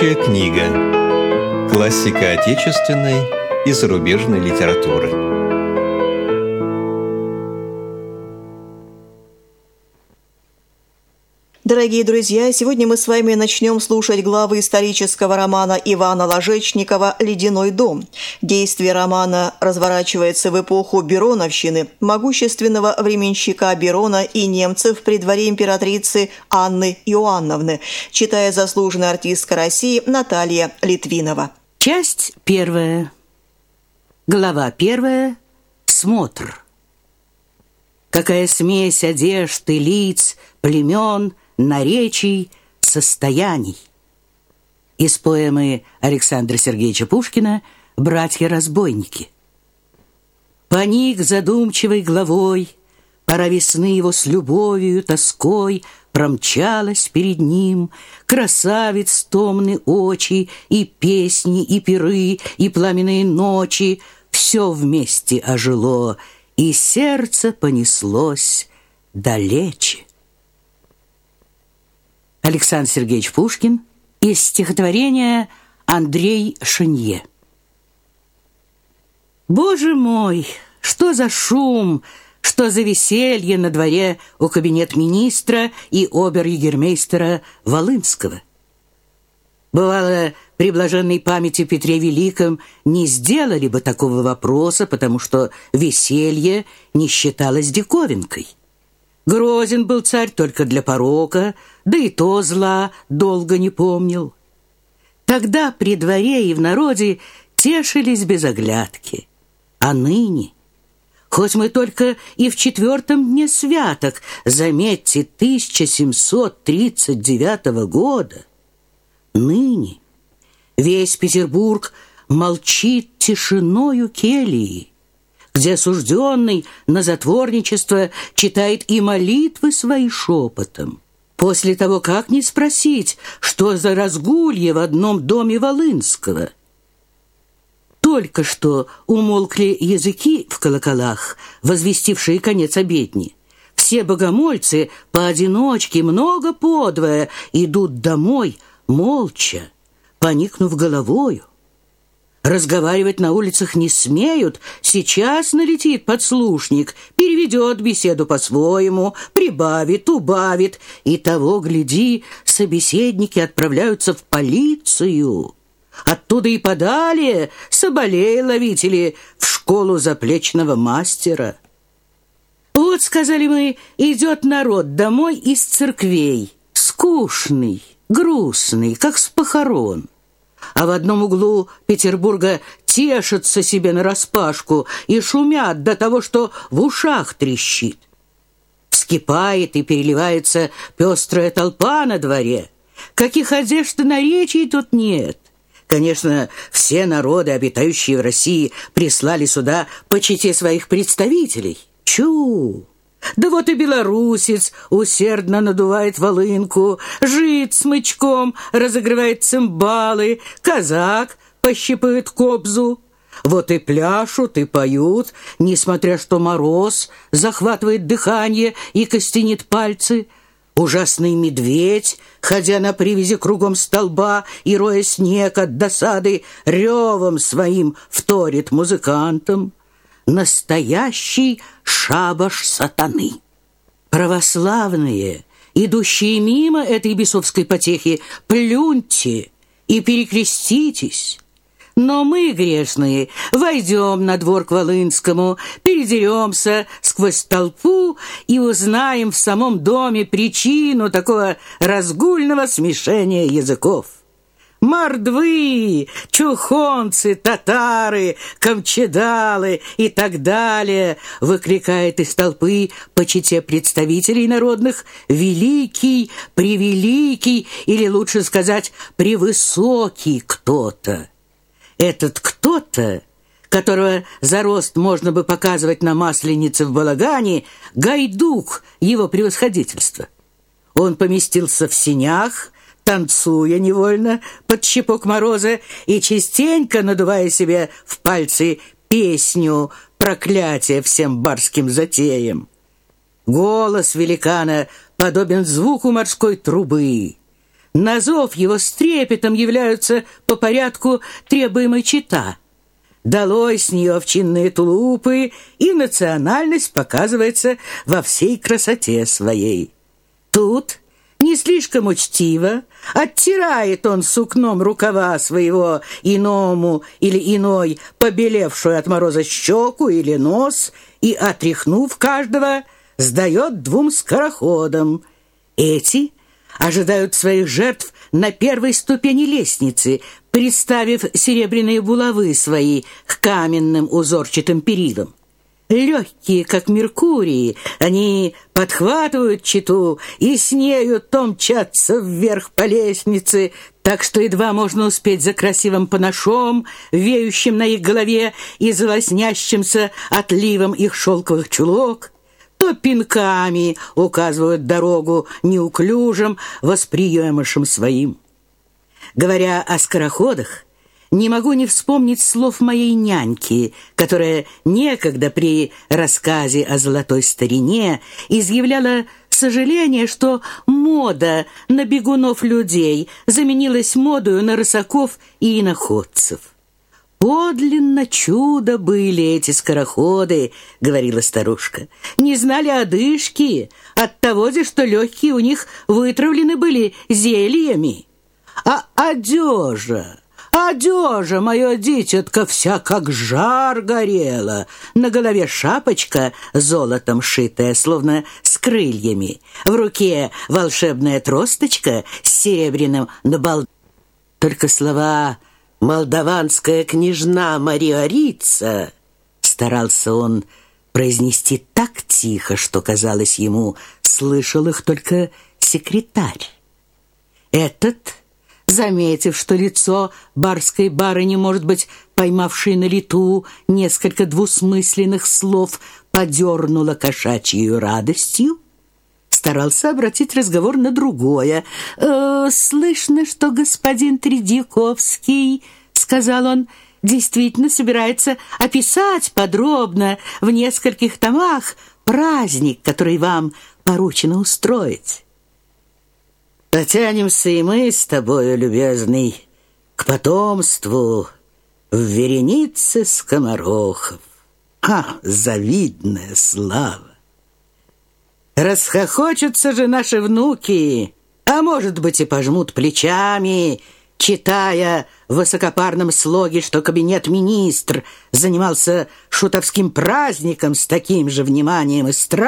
Книга. Классика отечественной и зарубежной литературы. Дорогие друзья, сегодня мы с вами начнем слушать главы исторического романа Ивана Ложечникова «Ледяной дом». Действие романа разворачивается в эпоху Бероновщины, могущественного временщика Берона и немцев при дворе императрицы Анны Иоанновны, читая заслуженная артистка России Наталья Литвинова. Часть первая. Глава первая. Смотр. Какая смесь одежд и лиц, племен, наречий, состояний. Из поэмы Александра Сергеевича Пушкина «Братья-разбойники». Поник задумчивой главой, пора весны его с любовью, тоской промчалась перед ним, красавиц томны очи, и песни, и пиры, и пламенные ночи, все вместе ожило, и сердце понеслось далече. Александр Сергеевич Пушкин из стихотворения Андрей Шенье. Боже мой, что за шум, что за веселье на дворе у кабинет-министра и обер-егермейстера Волынского. Бывало, при блаженной памяти Петре Великом не сделали бы такого вопроса, потому что веселье не считалось диковинкой. Грозен был царь только для порока, да и то зла долго не помнил. Тогда при дворе и в народе тешились без оглядки. А ныне, хоть мы только и в 4-м дне святок, заметьте, 1739 года, ныне весь Петербург молчит тишиною келии, где осужденный на затворничество читает и молитвы свои шепотом. После того, как не спросить, что за разгулье в одном доме Волынского. Только что умолкли языки в колоколах, возвестившие конец обедни. Все богомольцы поодиночке, много подвое, идут домой молча, поникнув головою. Разговаривать на улицах не смеют. Сейчас налетит подслушник, переведет беседу по-своему, прибавит, убавит. И того, гляди, собеседники отправляются в полицию. Оттуда и подалее соболей ловители в школу заплечного мастера. Вот, сказали мы, идет народ домой из церквей. Скучный, грустный, как с похорон. А в одном углу Петербурга тешатся себе нараспашку и шумят до того, что в ушах трещит. Вскипает и переливается пестрая толпа на дворе. Каких одежд и наречий тут нет. Конечно, все народы, обитающие в России, прислали сюда по чете своих представителей. Чу! Да вот и белорусец усердно надувает волынку, жид смычком разогревает цимбалы, казак пощипывает кобзу. Вот и пляшут, и поют, несмотря что мороз захватывает дыхание и костенит пальцы. Ужасный медведь, ходя на привязи кругом столба и роя снег от досады, ревом своим вторит музыкантам. Настоящий шабаш сатаны. Православные, идущие мимо этой бесовской потехи, плюньте и перекреститесь. Но мы, грешные, войдем на двор к Волынскому, передеремся сквозь толпу и узнаем в самом доме причину такого разгульного смешения языков. Мордвы, чухонцы, татары, камчедалы и так далее, выкликает из толпы по чете представителей народных великий, превеликий, или лучше сказать, превысокий кто-то. Этот кто-то, которого за рост можно бы показывать на Масленице в балагане, гайдук его превосходительства. Он поместился в сенях, танцуя невольно под щепок мороза и частенько надувая себе в пальцы песню проклятия всем барским затеям. Голос великана подобен звуку морской трубы. на зов его с трепетом являются по порядку требуемой чета. Долой с нее овчинные тулупы, и национальность показывается во всей красоте своей. Тут не слишком учтиво оттирает он сукном рукава своего иному или иной побелевшую от мороза щеку или нос и, отряхнув каждого, сдает 2 скороходам. Эти ожидают своих жертв на первой ступени лестницы, приставив серебряные булавы свои к каменным узорчатым перилам. Легкие, как Меркурий, они подхватывают чету и с нею то мчатся вверх по лестнице, так что едва можно успеть за красивым панашом, веющим на их голове и залоснящимся отливом их шелковых чулок, то пинками указывают дорогу неуклюжим восприемышам своим. Говоря о скороходах, не могу не вспомнить слов моей няньки, которая некогда при рассказе о золотой старине изъявляла сожаление, что мода на бегунов людей заменилась модою на рысаков и иноходцев. «Подлинно чудо были эти скороходы», — говорила старушка. «Не знали одышки от того же, что легкие у них вытравлены были зельями. А одежа, мое дитятко, вся как жар горела. На голове шапочка золотом шитая, словно с крыльями. В руке волшебная тросточка с серебряным набал. Только слова «молдаванская княжна Мариорица» старался он произнести так тихо, что, казалось ему, слышал их только секретарь. Этот, заметив, что лицо барской барыни, может быть, поймавшей на лету несколько двусмысленных слов, подернуло кошачьей радостью, старался обратить разговор на другое. «Слышно, что господин Тредьяковский, — сказал он, — действительно собирается описать подробно в нескольких томах праздник, который вам поручено устроить». «Потянемся и мы с тобою, любезный, к потомству в веренице скоморохов. Завидная слава! Расхохочутся же наши внуки, а может быть и пожмут плечами, читая в высокопарном слоге, что кабинет-министр занимался шутовским праздником с таким же вниманием и страхом,